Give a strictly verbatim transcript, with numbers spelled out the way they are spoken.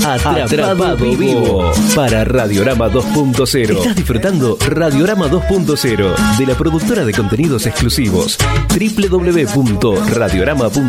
Atrapado Vivo para Radiorama dos punto cero. Estás disfrutando Radiorama dos punto cero de la productora de contenidos exclusivos doble u doble u doble u punto radiorama punto com.